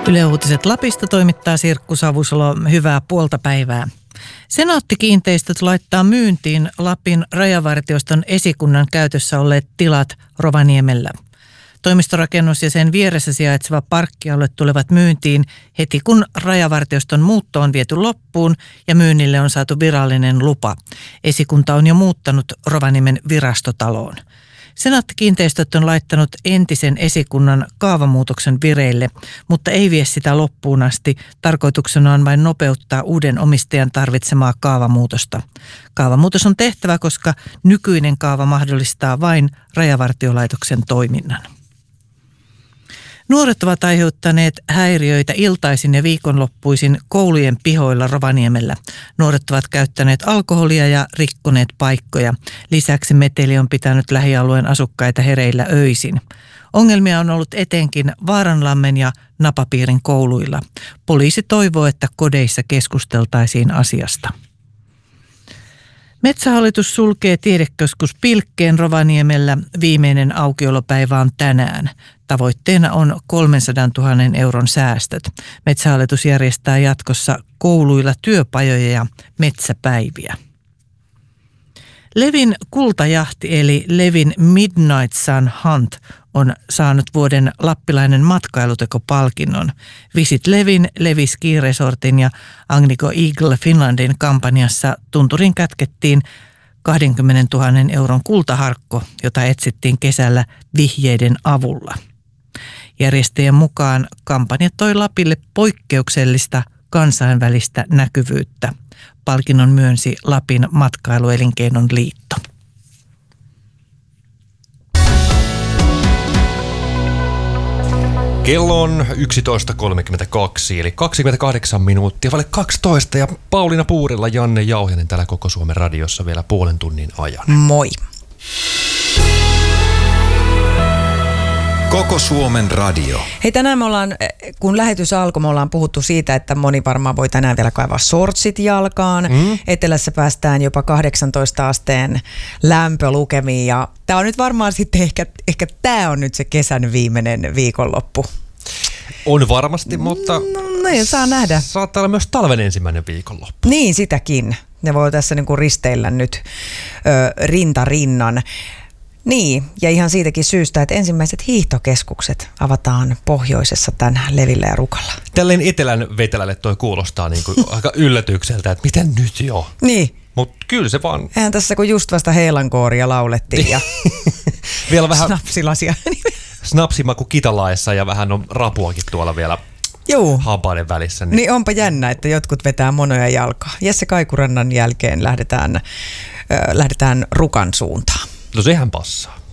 Yle Uutiset Lapista toimittaa Sirkku Savusalo. Hyvää puolta päivää. Senaatti-kiinteistöt laittaa myyntiin Lapin rajavartioston esikunnan käytössä olleet tilat Rovaniemellä. Toimistorakennus ja sen vieressä sijaitseva parkkialue tulevat myyntiin heti, kun rajavartioston muutto on viety loppuun ja myynnille on saatu virallinen lupa. Esikunta on jo muuttanut Rovaniemen virastotaloon. Senaatti-kiinteistöt on laittanut entisen esikunnan kaavamuutoksen vireille, mutta ei vie sitä loppuun asti. Tarkoituksena on vain nopeuttaa uuden omistajan tarvitsemaa kaavamuutosta. Kaavamuutos on tehtävä, koska nykyinen kaava mahdollistaa vain Rajavartiolaitoksen toiminnan. Nuoret ovat aiheuttaneet häiriöitä iltaisin ja viikonloppuisin koulujen pihoilla Rovaniemellä. Nuoret ovat käyttäneet alkoholia ja rikkoneet paikkoja. Lisäksi meteli on pitänyt lähialueen asukkaita hereillä öisin. Ongelmia on ollut etenkin Vaaranlammen ja Napapiirin kouluilla. Poliisi toivoo, että kodeissa keskusteltaisiin asiasta. Metsähallitus sulkee tiedekeskus Pilkkeen Rovaniemellä. Viimeinen aukiolopäivä on tänään. Tavoitteena on 300 000 euron säästöt. Metsähallitus järjestää jatkossa kouluilla työpajoja ja metsäpäiviä. Levin kultajahti eli Levin Midnight Sun Hunt on saanut vuoden lappilainen matkailutekopalkinnon. Visit Levin, Levi Ski Resortin ja Agnico Eagle Finlandin kampanjassa tunturin kätkettiin 20 000 euron kultaharkko, jota etsittiin kesällä vihjeiden avulla. Järjestäjän mukaan kampanja toi Lapille poikkeuksellista kansainvälistä näkyvyyttä. Palkinnon myönsi Lapin matkailuelinkeinon liitto. Kello on 11.32, eli 28 minuuttia vaille 12, ja Pauliina Puurilla, Janne Jauhiainen täällä Koko Suomen radiossa vielä puolen tunnin ajan. Moi. Koko Suomen radio. Hei, tänään me ollaan, kun lähetys alkoi, me ollaan puhuttu siitä, että moni varmaan voi tänään vielä kaivaa shortsit jalkaan. Etelässä päästään jopa 18 asteen lämpölukemiin, ja tämä on nyt varmaan sitten ehkä tämä on nyt se kesän viimeinen viikonloppu. On varmasti, mutta No saa nähdä. Saattaa olla myös talven ensimmäinen viikonloppu. Niin, sitäkin. Ne voi tässä niin kuin risteillä nyt rinta rinnan. Niin, ja ihan siitäkin syystä, että ensimmäiset hiihtokeskukset avataan pohjoisessa tänään Levillä ja Rukalla. Tälleen etelän vetelälle toi kuulostaa niin kuin aika yllätykseltä, että miten nyt jo? Niin. Mutta kyllä se vaan. Eihän tässä kun just vasta heilankooria laulettiin ja vielä vähän snapsilasia. Snapsimaku kitalaessa ja vähän on rapuakin tuolla vielä hampaiden välissä. Niin onpa jännä, että jotkut vetää monoja jalkaa. Jesse Kaikurannan jälkeen lähdetään Rukan suuntaan. No sehän passaa.